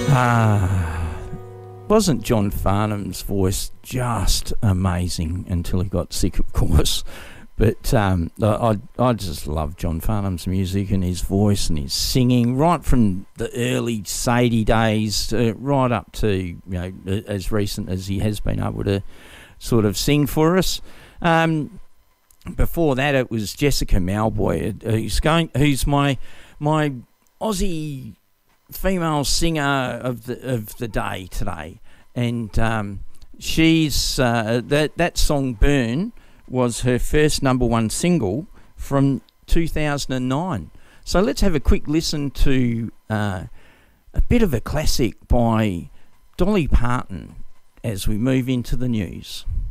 Wasn't John Farnham's voice just amazing until he got sick, of course? But I just love John Farnham's music and his voice and his singing, right from the early Sadie days right up to as recent as he has been able to sort of sing for us. Before that, it was Jessica Mauboy, who's my Aussie female singer of the day today, and she's that song "Burn" was her first number one single from 2009. So let's have a quick listen to a bit of a classic by Dolly Parton as we move into the news.